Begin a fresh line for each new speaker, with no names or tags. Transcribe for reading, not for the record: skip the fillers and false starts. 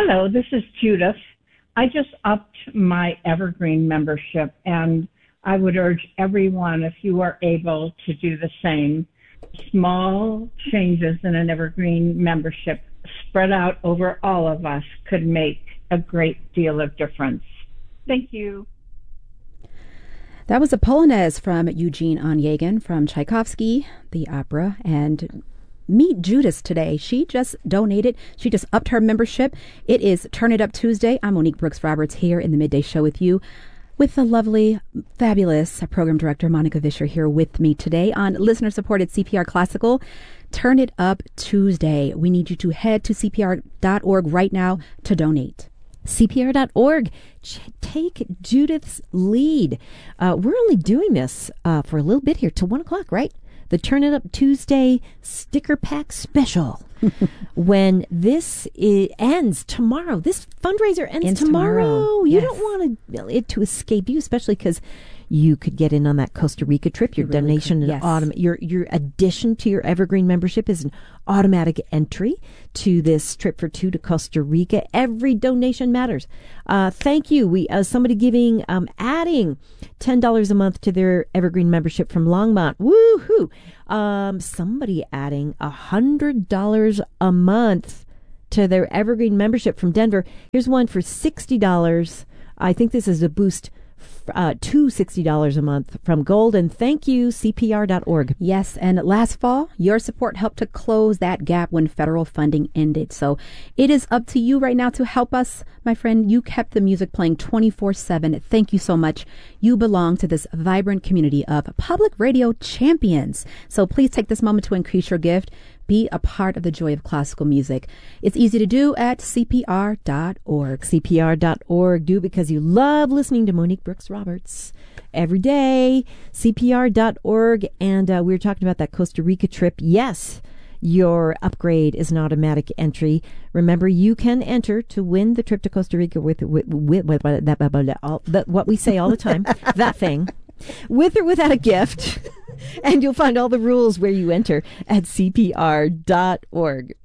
Hello, this is Judith. I just upped my Evergreen membership, and I would urge everyone, if you are able, to do the same. Small changes in an Evergreen membership spread out over all of us could make a great deal of difference. Thank you.
That was a Polonaise from Eugene Onegin from Tchaikovsky, the opera, and meet Judith today. She just donated. She just upped her membership. It is Turn It Up Tuesday. I'm Monique Brooks Roberts here in the Midday Show with you, with the lovely, fabulous program director Monica Vischer here with me today on listener-supported CPR Classical. Turn It Up Tuesday. We need you to head to CPR.org right now to donate.
CPR.org. Take Judith's lead. We're only doing this for a little bit here till 1 o'clock, right? The Turn It Up Tuesday sticker pack special. When this ends tomorrow, this fundraiser ends tomorrow. You don't want it to escape you, especially because you could get in on that Costa Rica trip. Your donation, your addition to your Evergreen membership is an automatic entry to this trip for two to Costa Rica. Every donation matters. Thank you. We somebody adding $10 a month to their Evergreen membership from Longmont. Woohoo! Somebody adding $100 a month to their Evergreen membership from Denver. Here's one for $60. I think this is a boost to $60 a month from Golden. Thank you, CPR.org.
Yes, and last fall, your support helped to close that gap when federal funding ended. So it is up to you right now to help us, my friend. You kept the music playing 24/7. Thank you so much. You belong to this vibrant community of public radio champions. So please take this moment to increase your gift. Be a part of the joy of classical music. It's easy to do at CPR.org.
CPR.org. Do because you love listening to Monique Brooks Roberts every day. CPR.org. And we were talking about that Costa Rica trip. Yes, your upgrade is an automatic entry. Remember, you can enter to win the trip to Costa Rica with what we say all the time, that thing, with or without a gift. And you'll find all the rules where you enter at CPR.org.